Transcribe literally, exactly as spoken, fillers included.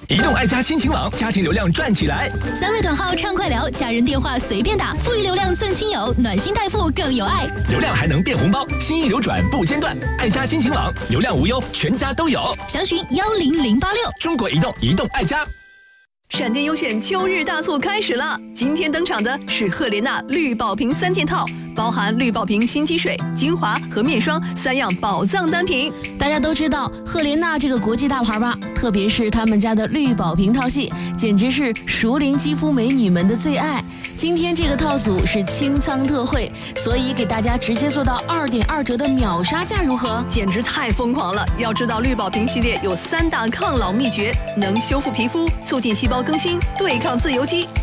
移动爱家亲情网，家庭流量赚起来。 三位短号畅快聊，家人电话随便打，富裕流量赠亲友，暖心代付更有爱。 流量还能变红包，心意流转不间断。爱家亲情网，流量无忧，全家都有。 详询幺零零八六。 中国移动，移动爱家。 闪电优选秋日大促开始了！今天登场的是赫莲娜绿宝瓶三件套，包含绿宝瓶心机水、精华和面霜三样宝藏单品。 大家都知道赫莲娜这个国际大牌吧？特别是他们家的绿宝瓶套系，简直是熟龄肌肤美女们的最爱。今天这个套组是清仓特惠，所以给大家直接做到二点二折的秒杀价，如何？ 简直太疯狂了！要知道绿宝瓶系列有三大抗老秘诀，能修复皮肤、促进细胞更新、对抗自由基。